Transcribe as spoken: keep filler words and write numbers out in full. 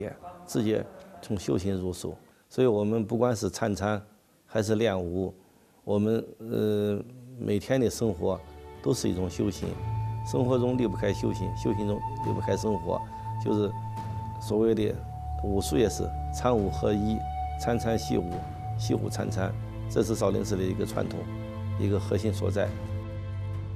直接从修行入手。所以我们不管是参禅还是练武，我们呃每天的生活都是一种修行，生活中离不开修行，修行中离不开生活，就是所谓的武术也是禅武合一，参禅习武，习武参禅，这是少林寺的一个传统，一个核心所在。